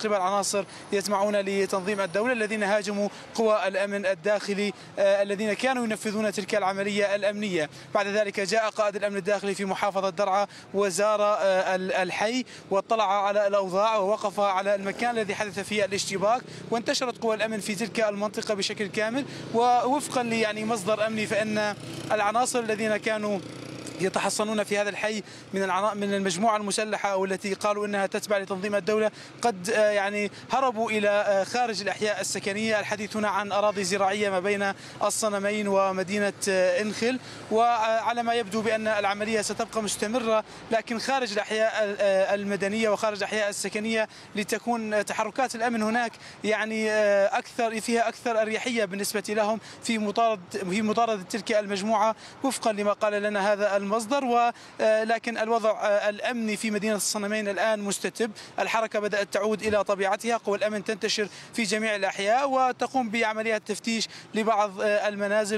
قبل عناصر يسمعون لتنظيم الدولة الذين هاجموا قوى الأمن الداخلي الذين كانوا ينفذون تلك العملية الأمنية. بعد ذلك جاء قائد الأمن الداخلي في محافظة درعا وزار الحي واطلع على الأوضاع ووقف على المكان الذي حدث فيه الاشتباك، وانتشرت قوى الأمن في تلك المنطقة بشكل كامل. ووفقا مصدر أمني فإن العناصر الذين كانوا يتحصنون في هذا الحي من المجموعة المسلحة أو التي قالوا أنها تتبع لتنظيم الدولة قد هربوا إلى خارج الأحياء السكنية. الحديث هنا عن أراضي زراعية ما بين الصنمين ومدينة إنخل، وعلى ما يبدو بأن العملية ستبقى مستمرة لكن خارج الأحياء المدنية وخارج الأحياء السكنية، لتكون تحركات الأمن هناك فيها أكثر أريحية بالنسبة لهم في مطاردة تلك المجموعة وفقا لما قال لنا هذا المصدر. ولكن الوضع الأمني في مدينة الصنمين الآن مستتب، الحركة بدأت تعود إلى طبيعتها، قوى الأمن تنتشر في جميع الأحياء وتقوم بعمليات تفتيش لبعض المنازل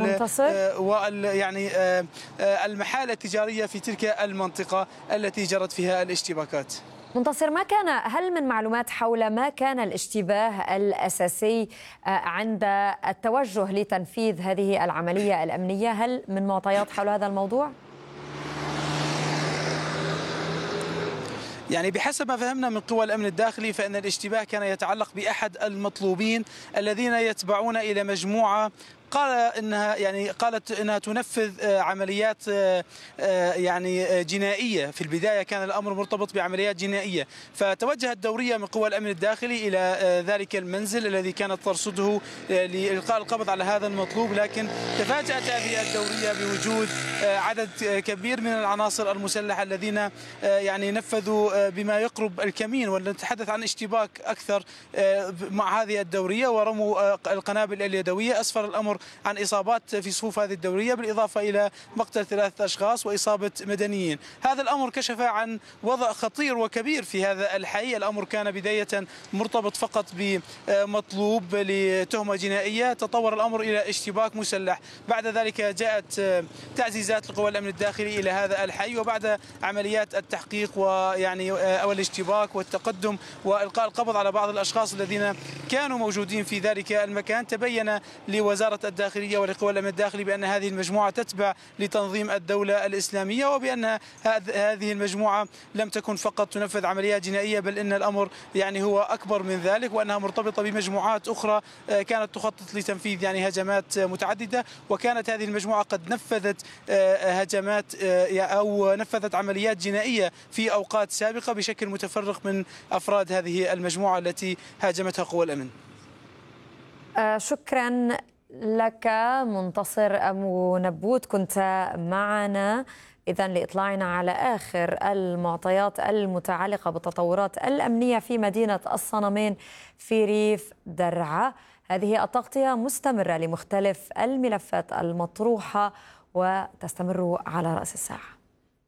المحال التجارية في تلك المنطقة التي جرت فيها الاشتباكات. منتصر، هل من معلومات حول ما كان الاشتباه الأساسي عند التوجه لتنفيذ هذه العملية الأمنية؟ هل من معطيات حول هذا الموضوع؟ بحسب ما فهمنا من قوى الأمن الداخلي فإن الاشتباه كان يتعلق بأحد المطلوبين الذين يتبعون إلى مجموعة قالت انها تنفذ عمليات جنائيه. في البدايه كان الامر مرتبط بعمليات جنائيه، فتوجهت دوريه من قوى الامن الداخلي الى ذلك المنزل الذي كانت ترصده لإلقاء القبض على هذا المطلوب. لكن تفاجأت هذه الدوريه بوجود عدد كبير من العناصر المسلحه الذين نفذوا بما يقرب الكمين، ونتحدث عن اشتباك اكثر مع هذه الدوريه، ورموا القنابل اليدويه. اسفر الامر عن إصابات في صفوف هذه الدورية بالإضافة إلى مقتل 3 أشخاص وإصابة مدنيين. هذا الأمر كشف عن وضع خطير وكبير في هذا الحي. الأمر كان بداية مرتبط فقط بمطلوب لتهمة جنائية، تطور الأمر إلى اشتباك مسلح. بعد ذلك جاءت تعزيزات لقوى الأمن الداخلي إلى هذا الحي، وبعد عمليات التحقيق أو الاشتباك والتقدم وإلقاء القبض على بعض الأشخاص الذين كانوا موجودين في ذلك المكان، تبين لوزارة الداخلية ولقوى الأمن الداخلي بأن هذه المجموعة تتبع لتنظيم الدولة الإسلامية، وبأن هذه المجموعة لم تكن فقط تنفذ عمليات جنائية بل إن الأمر هو أكبر من ذلك، وأنها مرتبطة بمجموعات أخرى كانت تخطط لتنفيذ هجمات متعددة. وكانت هذه المجموعة قد نفذت هجمات أو نفذت عمليات جنائية في أوقات سابقة بشكل متفرق من أفراد هذه المجموعة التي هاجمتها قوى الأمن. شكرا لك منتصر أبو نبوت، كنت معنا إذن لإطلاعنا على آخر المعطيات المتعلقة بالتطورات الأمنية في مدينة الصنمين في ريف درعا. هذه التغطية مستمرة لمختلف الملفات المطروحة وتستمر على رأس الساعة.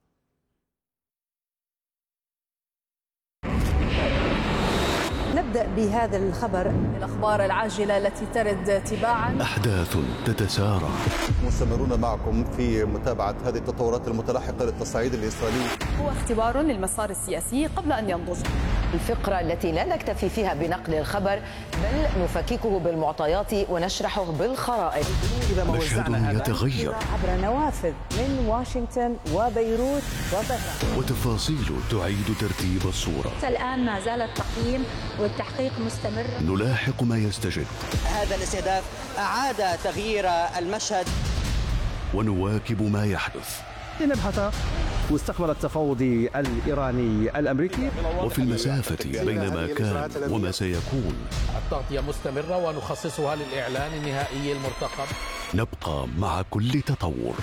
نبدأ بهذا الخبر، الأخبار العاجلة التي ترد تباعا. أحداث تتسارع. مستمرون معكم في متابعة هذه التطورات المتلاحقة للتصعيد الإسرائيلي. هو اختبار للمسار السياسي قبل أن ينضج. الفقرة التي لا نكتفي فيها بنقل الخبر بل نفككه بالمعطيات ونشرحه بالخرائط. مشهد يتغير عبر نوافذ من واشنطن وبيروت وطهران، وتفاصيل تعيد ترتيب الصورة. الآن ما زال التقييم والتحقيق مستمر. نلاحق ما يستجد. هذا الاستهداف أعاد تغيير المشهد، ونواكب ما يحدث. لنبحث مستقبل التفاوض الإيراني الأمريكي، وفي المسافة بين ما كان وما سيكون. التغطية مستمرة ونخصصها للإعلان النهائي المرتقب. نبقى مع كل تطور.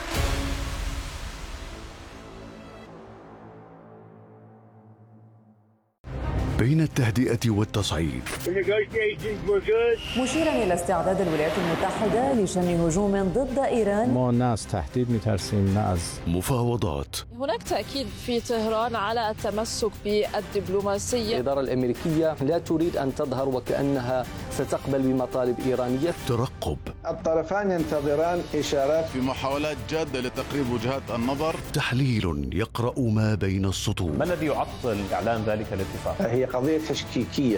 بين التهدئة والتصعيد، مشيرا إلى استعداد الولايات المتحدة لشن هجوم ضد إيران. ما الناس تحديد مترسين ناس. مفاوضات. هناك تأكيد في طهران على التمسك بالدبلوماسية. الإدارة الأمريكية لا تريد أن تظهر وكأنها ستقبل بمطالب إيرانية. ترقب. الطرفان ينتظران إشارات في محاولات جادة لتقريب وجهات النظر. تحليل يقرأ ما بين السطور. ما الذي يعطل إعلان ذلك الاتفاق؟ هي قضية تشكيكية.